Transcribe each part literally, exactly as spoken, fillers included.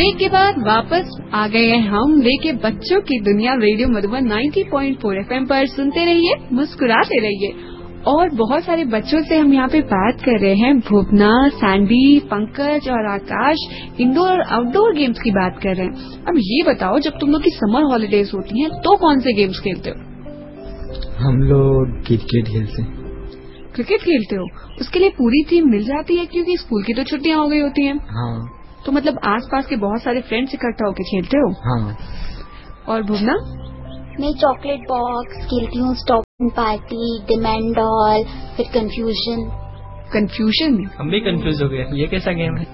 Break के बाद वापस आ गए हैं हम लेके बच्चों की दुनिया रेडियो मधुबन नब्बे पॉइंट चार एफएम पर। सुनते रहिए, मुस्कुराते रहिए। और बहुत सारे बच्चों से हम यहाँ पे बात कर रहे हैं। भुवना, सैंडी, पंकज और आकाश इंडोर और आउटडोर गेम्स की बात कर रहे हैं। अब ये बताओ, जब तुम लोग की समर हॉलीडेज होती हैं तो कौन से गेम्स खेलते हो? हम लोग क्रिकेट खेलते हैं। क्रिकेट खेलते हो? उसके लिए पूरी टीम मिल जाती है क्योंकि स्कूल की तो छुट्टियां हो गई होती हैं। हाँ। तो मतलब आसपास के बहुत सारे फ्रेंड्स इकट्ठा होकर खेलते हो? हाँ। और भुवना? मैं चॉकलेट बॉक्स खेलती हूँ, स्टॉप पार्टी, डिमांड डॉल, फिर कंफ्यूजन। कंफ्यूजन? हम भी कंफ्यूज हो गए, ये कैसा गेम है?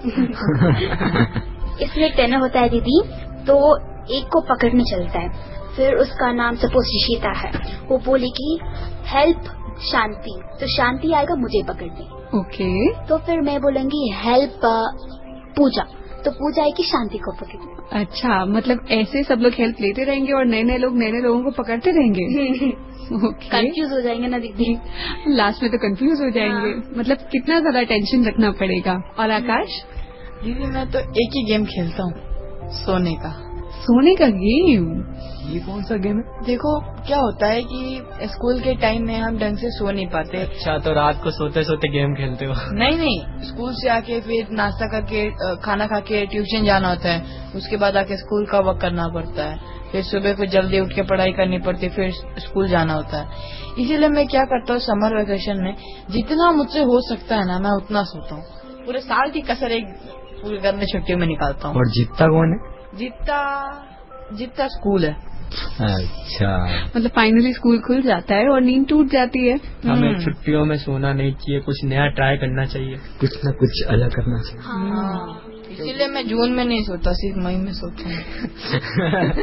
इसमें टेनर होता है दीदी, तो एक को पकड़ने चलता है, फिर उसका नाम सपोज ऋषिता है, वो बोलेगी हेल्प शांति, तो शांति आएगा मुझे पकड़ने। ओके। तो फिर मैं बोलूंगी हेल्प पूजा, तो पूजा आएगी शांति को पकड़ने। अच्छा, मतलब ऐसे सब लोग हेल्प लेते रहेंगे और नए नए लोग नए नए लोगों को पकड़ते रहेंगे। ओके। कंफ्यूज हो जाएंगे ना दीदी, लास्ट में तो कंफ्यूज हो जाएंगे। हाँ। मतलब कितना ज्यादा टेंशन रखना पड़ेगा। और आकाश? दीदी मैं तो एक ही गेम खेलता हूँ, सोने का। सोने का गेम? ये कौन सा गेम है? देखो क्या होता है कि स्कूल के टाइम में हम ढंग से सो नहीं पाते। अच्छा, तो रात को सोते सोते गेम खेलते हो? नहीं नहीं, स्कूल से आके फिर नाश्ता करके खाना खा के ट्यूशन जाना होता है, उसके बाद आके स्कूल का वर्क करना पड़ता है, फिर सुबह फिर जल्दी उठ के पढ़ाई करनी पड़ती है, फिर स्कूल जाना होता है। इसीलिए मैं क्या करता हूँ, समर वेकेशन में जितना मुझसे हो सकता है ना, मैं उतना सोता हूँ। पूरे साल की कसर एक पूरी करने छुट्टियों में निकालता हूँ। और जीतता कौन है? जीतता जीतता स्कूल है। अच्छा, मतलब फाइनली स्कूल खुल जाता है और नींद टूट जाती है। हमें छुट्टियों में सोना नहीं चाहिए, कुछ नया ट्राई करना चाहिए, कुछ न कुछ अलग करना चाहिए। हाँ, इसीलिए मैं जून में नहीं सोता, सिर्फ मई में सोता हूँ।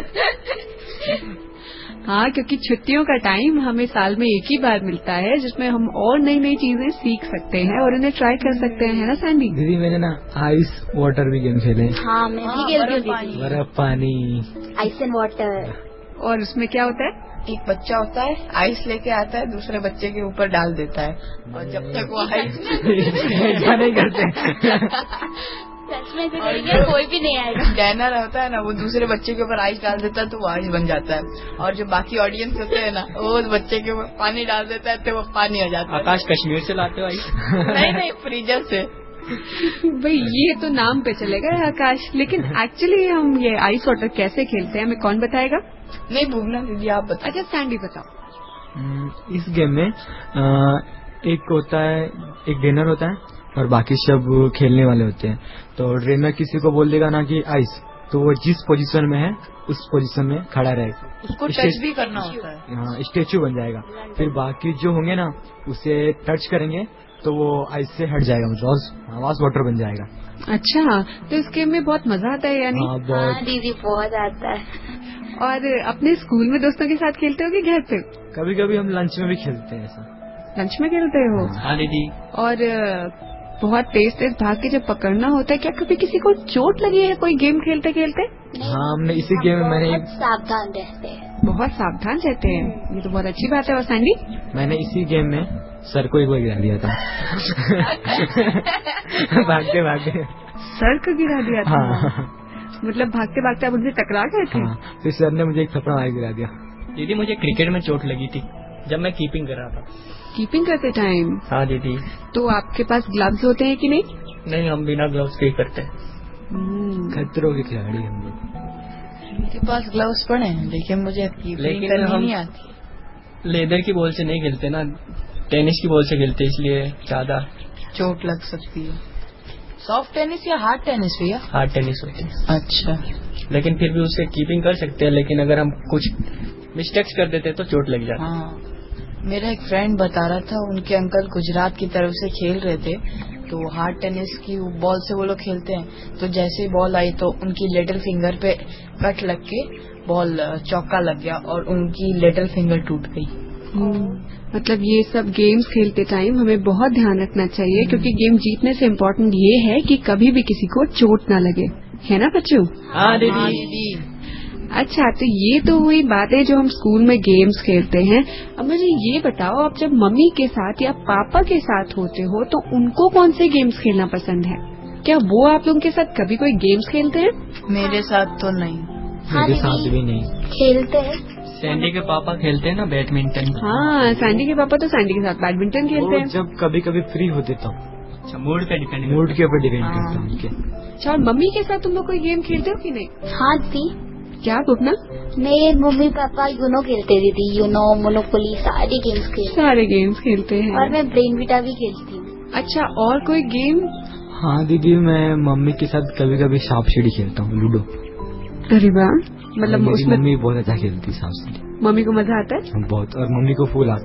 हाँ, क्योंकि छुट्टियों का टाइम हमें साल में एक ही बार मिलता है जिसमें हम और नई नई चीजें सीख सकते हैं और उन्हें ट्राई कर सकते हैं, है ना सैंडी? दीदी मैंने ना आइस वाटर भी गेम खेले। हाँ मैं भी खेलती हूँ। बर्फ पानी, आइस एंड वाटर। और उसमें क्या होता है? एक बच्चा होता है, आइस लेके आता है, दूसरे बच्चे के ऊपर डाल देता है, और जब तक वो आइस नहीं करते सच में कोई भी नहीं आएगा। डैनर होता है ना, वो दूसरे बच्चे के ऊपर आइस डाल देता है तो वो आइस बन जाता है, और जो बाकी ऑडियंस होते हैं ना, वो उस बच्चे के ऊपर पानी डाल देता है तो वो पानी हो जाता है। आकाश कश्मीर से लाते हो आइस? नहीं नहीं, फ्रीजर से। भाई ये तो नाम पे चलेगा आकाश, लेकिन एक्चुअली हम ये आइस वाटर कैसे खेलते हैं हमें कौन बताएगा? नहीं भूवना दीदी आप बताओ। अच्छा सैंडी बताओ। इस गेम में एक होता है, एक ट्रेनर होता है और बाकी सब खेलने वाले होते हैं। तो ट्रेनर किसी को बोल देगा ना कि आइस, तो वो जिस पोजीशन में है उस पोजीशन में खड़ा रहेगा, उसको टच भी करना होता है। हाँ, स्टेचू बन जाएगा। फिर बाकी जो होंगे ना उसे टच करेंगे तो वो आइस से हट जाएगा, मतलब आवाज वाटर बन जाएगा। अच्छा, तो इस गेम में बहुत मजा आता है यानी? हाँ, बहुत। हाँ दीदी बहुत आता है। और अपने स्कूल में दोस्तों के साथ खेलते हो कि घर पे? कभी कभी हम लंच में भी खेलते हैं। ऐसा लंच में खेलते हो? हाँ दीदी। और बहुत तेज तेज भाग के जब पकड़ना होता है, क्या कभी किसी को चोट लगी है कोई गेम खेलते खेलते? हाँ, हमने इसी गेम में मैंने बहुत सावधान रहते हैं। बहुत सावधान रहते हैं, ये तो बहुत अच्छी बात है। और सैंडी? मैंने इसी गेम में सर को एक बार गिरा दिया था। भागते भागते सर को गिरा दिया था? हाँ। मतलब भागते भागते आप उनसे टकरा गए थे? हाँ, फिर सर ने मुझे एक थप्पड़ मार गिरा दिया। दीदी मुझे क्रिकेट में चोट लगी थी जब मैं कीपिंग कर रहा था। कीपिंग करते टाइम? हाँ दीदी। तो आपके पास ग्लव्स होते हैं कि नहीं? नहीं, हम बिना ग्लव्स के ही करते हैं। खतरों के खिलाड़ी हम लोग। मेरे पास ग्लव्स पड़े हैं लेकिन मुझे लेकिन करनी हम नहीं आती। लेदर की बॉल से नहीं खेलते ना, टेनिस की बॉल से खेलते, इसलिए ज्यादा चोट लग सकती है। सॉफ्ट टेनिस या हार्ड टेनिस भैया? हार्ड टेनिस होती है। अच्छा, लेकिन फिर भी उससे कीपिंग कर सकते हैं, लेकिन अगर हम कुछ मिस्टेक्स कर देते तो चोट लग जाती। हाँ, मेरा एक फ्रेंड बता रहा था, उनके अंकल गुजरात की तरफ से खेल रहे थे, तो हार्ड टेनिस की बॉल से वो लोग खेलते हैं, तो जैसे ही बॉल आई तो उनकी लिटिल फिंगर पे कट लग के बॉल चौका लग गया और उनकी लिटिल फिंगर टूट गई। मतलब ये सब गेम्स खेलते टाइम हमें बहुत ध्यान रखना चाहिए, क्योंकि गेम जीतने से इम्पोर्टेंट ये है कि कभी भी किसी को चोट ना लगे, है ना बच्चों? हाँ दीदी। अच्छा, तो ये तो हुई बातें जो हम स्कूल में गेम्स खेलते हैं। अब मुझे ये बताओ, आप जब मम्मी के साथ या पापा के साथ होते हो तो उनको कौन से गेम्स खेलना पसंद है? क्या वो आप लोगों के साथ कभी कोई गेम्स खेलते हैं? मेरे साथ तो नहीं। हाँ मेरे साथ दीदी, भी नहीं। खेलते हैं। सैंडी के पापा खेलते हैं ना बैडमिंटन। हाँ, सैंडी के पापा तो सैंडी के साथ बैडमिंटन खेलते वो हैं। जब कभी कभी फ्री होते तब, अच्छा, मूड पे डिपेंड मूड के ऊपर डिपेंड हाँ। करता है उनके। अच्छा, और मम्मी के साथ तुम लोग कोई गेम खेलते हो कि नहीं? हाँ दी, क्या पुपना? मेरे मम्मी पापा यूनो खेलते दीदी, यूनो, मोनोपोली, सारे गेम्स खेलते सारे गेम्स खेलते हैं। और हैं। मैं ब्रेन विटा भी खेलती हूँ। अच्छा, और कोई गेम? हाँ दीदी, मैं मम्मी के साथ कभी कभी सांप सीढ़ी खेलता हूँ, लूडो। अरे वाह, मतलब मेरी उसमें मम्मी बहुत अच्छा खेलती है सांप सीढ़ी। मम्मी को मजा आता है? बहुत, और मम्मी को फूल आता है।